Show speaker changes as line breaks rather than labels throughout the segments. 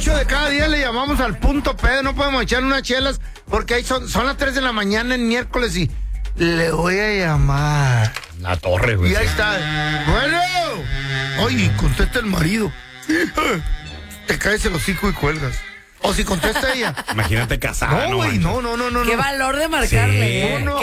8 de cada día le llamamos al punto pedo. No podemos echar unas chelas porque ahí son las 3 de la mañana en miércoles y le voy a llamar.
La torre, güey.
Y ahí está. Bueno. Oye, contesta el marido. Te caes el hocico y cuelgas. O si contesta ella.
Imagínate casada.
No, güey, no.
Qué valor de marcarle.
Sí.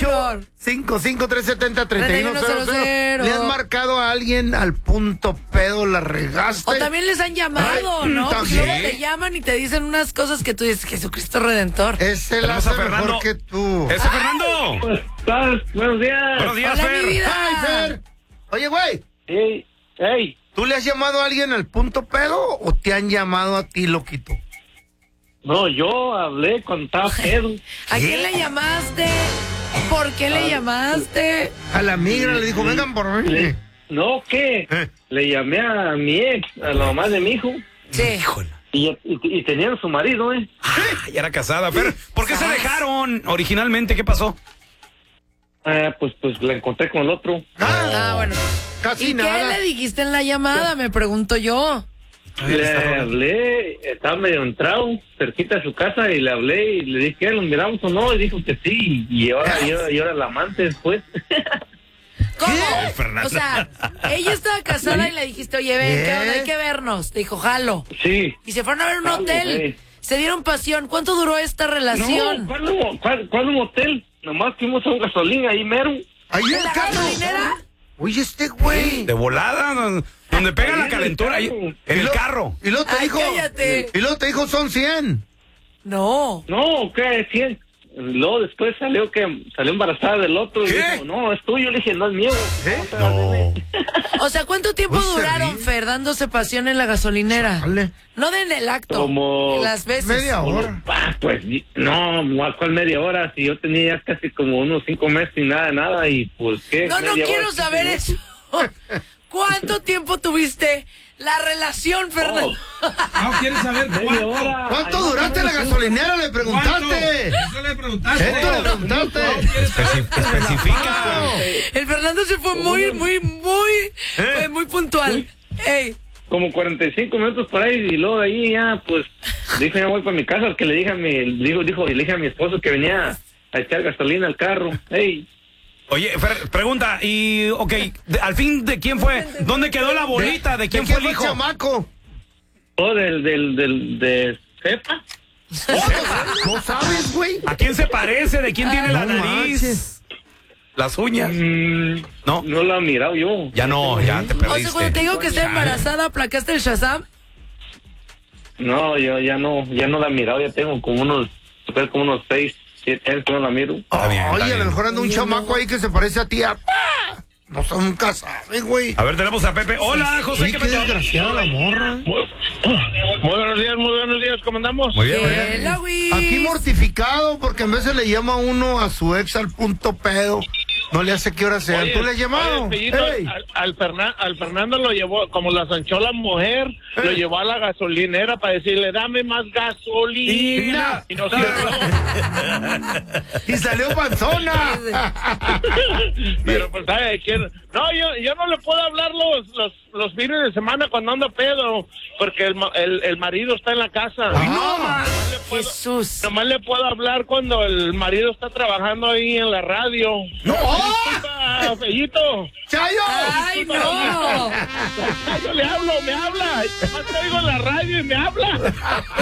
1-855-370-3100. ¿Le has marcado a alguien al punto pedo? ¿La regaste?
O también les han llamado, ¿no? Porque luego te llaman y te dicen unas cosas que tú dices, Jesucristo Redentor.
Ese la hace mejor que tú.
¡Ese Fernando!
Buenos días.
Buenos días,
Hola,
Fer.
mi vida.
¡Ay, Fer! Oye, güey.
Hey.
¿Tú le has llamado a alguien al punto pedo o te han llamado a ti, loquito?
No, yo hablé con tal pedo.
¿A quién le llamaste? ¿Por qué le llamaste?
A la migra le dijo, vengan por mí.
No, ¿qué? Le llamé a mi ex, a la mamá de mi hijo.
Sí.
Híjole.
Y tenían su marido,
Ya era casada, Fer. ¿Por qué se dejaron originalmente? ¿Qué pasó?
Pues la encontré con el otro.
Bueno.
Casi
¿Y
nada.
qué le dijiste en la llamada? Me pregunto yo.
Le hablé, estaba medio entrado, cerquita de su casa, y le hablé y le dije, ¿lo miramos o no? Y dijo que sí, y ahora la amante después.
¿Cómo?
Fernando.
O sea, ella estaba casada y le dijiste, oye, ven, ¿qué onda? Hay que vernos. Te dijo, jalo.
Sí.
Y se fueron a ver un
Jalo,
hotel.
güey.
Se dieron pasión. ¿Cuánto duró esta relación?
No, ¿cuál un hotel? Nomás fuimos a un gasolina ahí mero.
Ahí
¿En
el
la
carro.
gasolinera?
Oye, este güey.
De volada, donde pega la calentura, ahí, en el carro.
Y luego te
Ay,
dijo.
cállate.
Y luego te dijo, son 100.
No.
No, ¿qué? 100. Luego después salió embarazada del otro.
¿Qué?
Y dijo, no, es tuyo. Le dije, no es mío.
No.
O sea, ¿cuánto tiempo
Pues se
duraron,
ríe.
Fer, dándose pasión en la gasolinera?
Chale.
No en el acto.
Como
Las veces.
Media hora.
Pues no, ¿cuál media hora? Si yo tenía ya casi como unos 5 meses sin nada, y pues qué.
No
media
quiero
hora,
saber eso. ¿Cuánto tiempo tuviste la relación, Fernando?
No, ¿quieres saber
media hora.
¿Cuánto
Ay,
duraste en la gasolinera? Le preguntaste.
Eso le preguntaste.
Esto le preguntaste.
Especifica.
El Fernando se fue muy puntual. Ey.
Como 45 minutos por ahí, y luego de ahí ya, pues, dije, ya voy para mi casa, que le dije a mi esposo que venía a echar gasolina al carro. Hey.
Oye, Fer, pregunta, y, al fin, ¿de quién fue? ¿Dónde quedó la bolita? ¿De quién fue el hijo?
Chamaco?
De Cepa.
¿No sabes, güey?
¿A quién se parece? ¿De quién tiene la
no
nariz?
manches.
Las uñas. No.
No lo he mirado yo.
Ya no, ya te perdiste.
O sea, cuando te digo que está embarazada, ¿aplacaste el Shazam?
No, yo ya no la he mirado, ya tengo como unos 6, 7 años que no la miro.
Está bien, está
Oye, a
bien.
lo mejor anda un chamaco ahí que se parece a ti. No son nunca sabe, güey.
A ver, tenemos a Pepe. Hola, José,
Sí,
¿qué
qué
pasó?
desgraciada la morra.
Muy buenos días, ¿cómo andamos?
Muy bien,
Hello, güey.
Aquí mortificado porque en veces le llama uno a su ex al punto pedo. No le hace qué hora sea. ¿Tú le has llamado?
Oye, Pellito,
Ey.
al Fernando lo llevó, como la sanchó la mujer, lo llevó a la gasolinera para decirle, dame más gasolina. Y no sirvió.
Y salió panzona.
Pero pues, ¿sabe quién? No, yo no le puedo hablar los fines de semana cuando anda pedo, porque el marido está en la casa.
Jesús.
Nomás le puedo hablar cuando el marido está trabajando ahí en la radio.
¡No!
Disculpa, Fellito.
¡Chayo!
¡Ay, no!
Yo le hablo, me habla. Nomás te oigo en la radio y me habla.